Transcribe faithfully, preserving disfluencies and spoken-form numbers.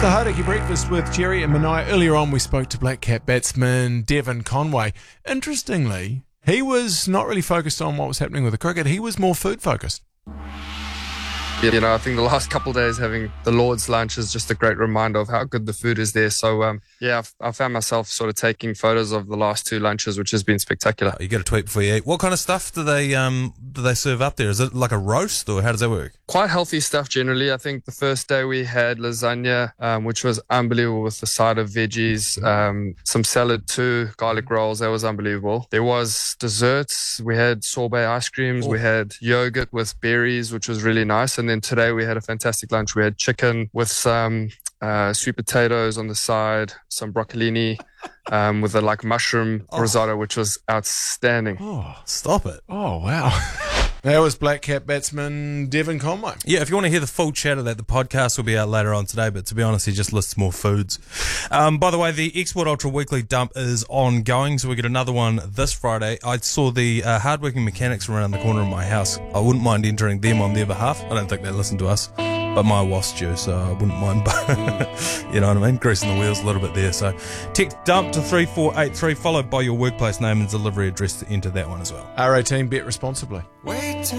the Hauraki Breakfast with Jerry and Manaia. Earlier on, we spoke to Black Cap batsman Devon Conway. Interestingly, he was not really focused on what was happening with the cricket. He was more food focused. You know, I think the last couple of days having the Lord's lunch is just a great reminder of how good the food is there. So, um, yeah, I've, I found myself sort of taking photos of the last two lunches, which has been spectacular. Oh, you get a tweet before you eat. What kind of stuff do they um do they serve up there? Is it like a roast, or how does that work? Quite healthy stuff generally. I think the first day we had lasagna, um, which was unbelievable with the side of veggies, um, some salad too, garlic rolls. That was unbelievable. There was desserts. We had sorbet ice creams. Oh. We had yogurt with berries, which was really nice. And then today we had a fantastic lunch. We had chicken with some uh, sweet potatoes on the side, some broccolini um, with a like mushroom oh. risotto, which was outstanding. Oh, stop it. Oh, wow. That was Black Cap batsman Devon Conway. Yeah, if you want to hear the full chat of that, the podcast will be out later on today, but to be honest, he just lists more foods. Um, by the way, the Export Ultra Weekly Dump is ongoing, so we get another one this Friday. I saw the uh, hardworking mechanics around the corner of my house. I wouldn't mind entering them on their behalf. I don't think they listen to us, but my wasp due, so I wouldn't mind, you know what I mean, greasing the wheels a little bit there. So text dump to three four eight three, followed by your workplace name and delivery address to enter that one as well. R eighteen, bet responsibly. Wait.